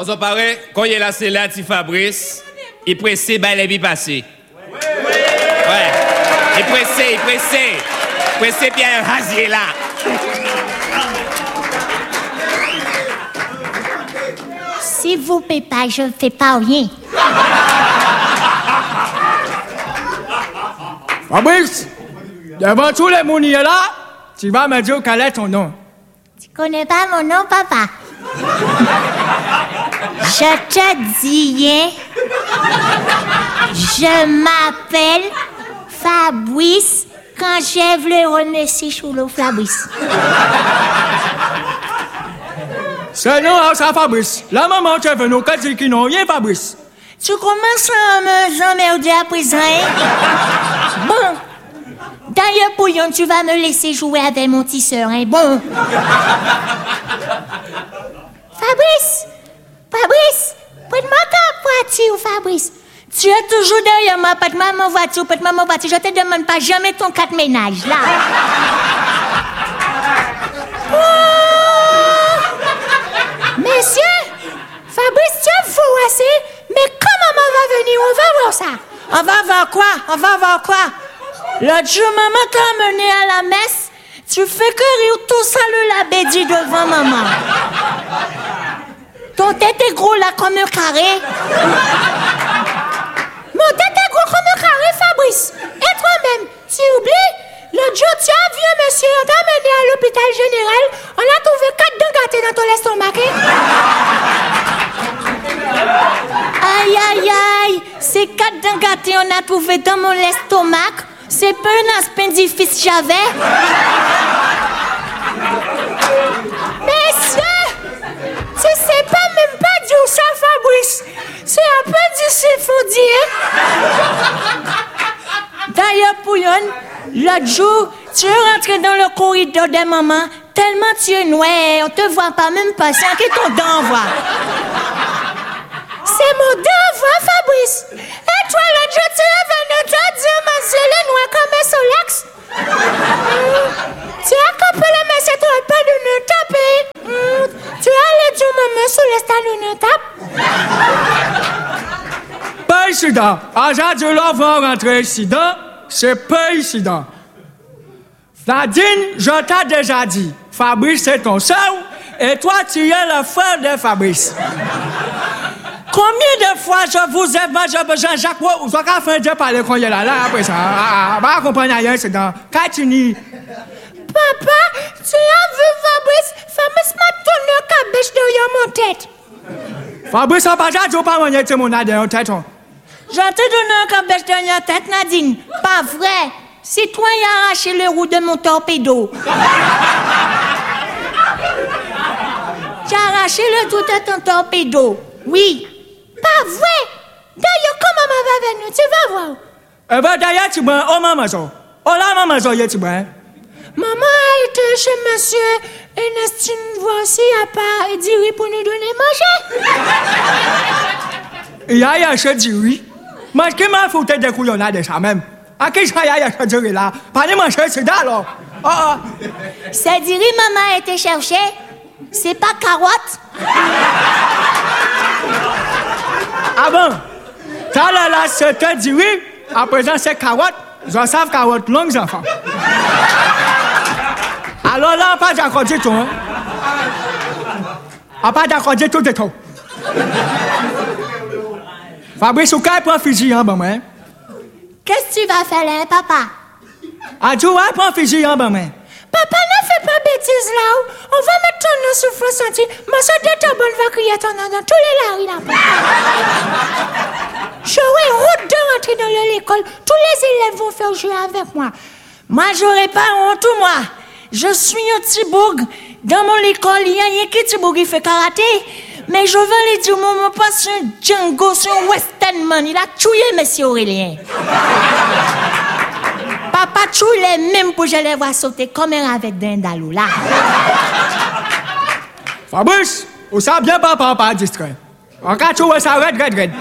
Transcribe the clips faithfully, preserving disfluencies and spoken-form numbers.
On s'en paraît, quand il est là, c'est là, petit Fabrice, il pressé, ben, les vies passées. Ouais. Ouais. Il pressé, il pressé. Pressé, puis il y a un rasier là. Si vous ne payez pas, je ne fais pas rien. Fabrice, devant tous les moniers là, tu vas me dire quel est ton nom. Tu connais pas mon nom, papa? Je te dis, hein? Je m'appelle Fabrice quand je voulais remercier sous le Fabrice. C'est non, ça Fabrice. La maman tu es venu, qu'elle dit qu'ils n'ont rien Fabrice. Tu commences à me emmerder à présent, hein? Bon. D'ailleurs, Pouillon, tu vas me laisser jouer avec mon tisseur, hein? Bon. Fabrice! Fabrice! Prête-moi ta voiture, Fabrice. Tu es toujours derrière moi, prête-moi ma voiture, prête-moi ma voiture. Je te demande pas jamais ton quatre ménages, là. Oh! Messieurs, Fabrice, tu es fou assez, mais quand maman va venir, on va voir ça. On va voir quoi? On va voir quoi? L'autre jour, maman t'a amené à la messe, tu fais que rire tout ça le labédi devant maman. Ton tête est gros là comme un carré. Mon tête est gros comme un carré, Fabrice. Et toi-même, tu oublies? L'autre jour, tu as vu un monsieur, on t'a amené à l'hôpital général, on a trouvé quatre dents gâtées dans ton estomac. Aïe, aïe, aïe, ces quatre dents gâtées, on a trouvé dans mon estomac. C'est pas un appendifice j'avais. Messieurs, tu sais pas même pas dire ça, Fabrice. C'est appendice, faut dire. D'ailleurs, Pouillon, l'autre jour, tu es rentré dans le corridor de maman, tellement tu es noir, on te voit pas même passer, qui ton dent voit. C'est mon devoir, Fabrice. Et toi, l'autre jour, tu es venu te dire, monsieur, le noir comme un solex. Mmh. Tu as coupé le monsieur, tu n'as pas de ne taper. Mmh. Tu as allé dire, maman, sur le stade de ne tape. Pas incident. Agent de l'enfant rentrer incident, c'est pas incident. Nadine, je t'ai déjà dit, Fabrice, c'est ton seul, et toi, tu es le frère de Fabrice. Combien de fois je vous ai mangé Jean-Jacques, vous avez fait de parler quand il est là, là, après ça. Ah, ah, va comprendre rien, c'est dans. Continue. Papa, tu as vu Fabrice? Fabrice m'a tourné le cabbage derrière mon tête. Fabrice, on pas déjà dit, pas mon tête, mon derrière tête. Je te donne un cabbage derrière la tête, Nadine. Pas vrai. C'est toi qui as arraché le roue de mon torpedo. Tu as arraché le tout de ton torpedo. Oui. Pas vrai. D'ailleurs, quand maman va venir, tu vas voir. Eh ben, d'ailleurs, tu vas, oh, maman, ça. Oh, là, maman, ça, tu vas. Maman a été chez monsieur Ernestine, voici, à part, et dit oui pour nous donner manger. Il y a un chez Diri. Mais qui m'a foutu des couillons de ça même? À qui ça y a un chez Diri là? Parlez manger, c'est là, alors. Oh, oh. C'est Diri, maman a été chercher. C'est pas carotte. Ah bon? T'as là, là, c'était Diri. À présent, c'est carotte. Je savent carotte longues enfants. Alors là, pas d'accord du tout. Hein? Pas d'accord du tout de tout. Fabrice, où qu'elle prend fusil en bas, hein? Qu'est-ce que tu vas faire là, papa? Ah, tu vas prendre fusil en bas, hein? Papa, ne fais pas bêtise là. On va mettre ton nom sur France entier. Ma soeur de ta bonne va crier ton nom dans tous les laris là. J'aurai honte de rentrer dans l'école. Tous les élèves vont faire jouer avec moi. Moi, j'aurai pas honte, moi. Je suis un petit bourg. Dans mon école, il y a un petit bourg qui fait karaté. Mais je veux lui dire, mon papa, c'est un Django, c'est un Western man. Il a tué monsieur Aurélien. Papa tué les mêmes pour que je les vois sauter comme un avec d'un dalou là. Fabrice, on sait bien papa pas distrait. On va tuer ça, red, red, red.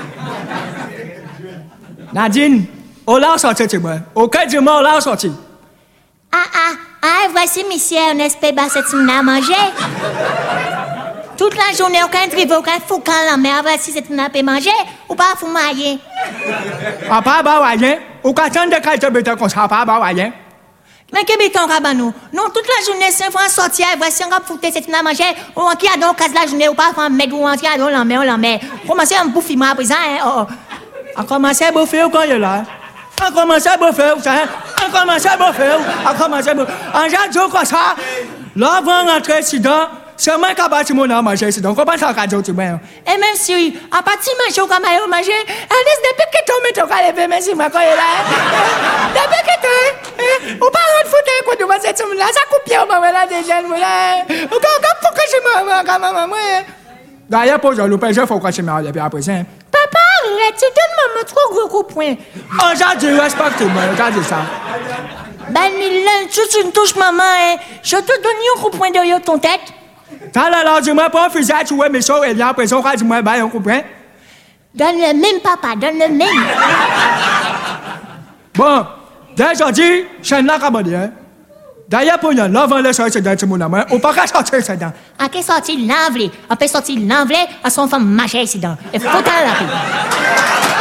Nadine, on l'a sorti, tu vois. Aucun dimanche, on l'a sorti. Ah, ah, ah, voici monsieur Ernest Péba, c'est une à manger. Toute la journée, aucun trivet, aucun foucan là, mais après, si c'est une appel manger, ou pas vous mailler. Ah, pas bawayen. Ou qu'à tant de qualité béton comme ça, pas bawayen. Mais que béton cabanou? Non, toute la journée, c'est un sortir, voici un gars foutre, c'est une à manger, ou en qui a donc casse la journée, ou pas faire mettre, ou en qui a donc l'en met, on l'en met. Commencez à me bouffer, moi, à présent, hein, oh. A commencé à bouffer quand il est là. A commencé à bouffer, ça. A commencé à bouffer, a commencé à bouffer. En genre, comme ça, là, avant rentrer ici dedans, c'est moi qui a bâti mon âme manger ici dedans. Comment ça, quand tu m'aimes? Et même si, à partir de manger, comme à manger, Alice, depuis que tu me toques à lever, mais si, ma quand il est là. Depuis que tu, ou pas rentrer foutre, quand tu vas cette somme là, ça coupe bien, maman, là, déjà, là. Ou quand, pourquoi je m'en, quand maman, moi. D'ailleurs, pour je l'oublie, je faut que je me puis après ça. Papa, arrête, tu donnes maman trop gros coups de poing. Oh, j'ai dit, respecte-moi, j'ai dit ça. Ben, Milan, tu me touches, maman, hein. Je te donne un coup de poing derrière ton tête. T'as l'air dis-moi pas un fusil à tuer, mais ça, elle vient après ça, on va dis-moi, ben, on comprend. Donne le même, papa, donne le même. Bon, dès aujourd'hui, je suis là, comme dire. D'ailleurs, pour nous, là, avant de sortir dans ce monde, on ne peut pas sortir ça dedans. On peut sortir l'envelé, on peut sortir l'envelé, à son femme marcher ici dedans. Et faut t'en la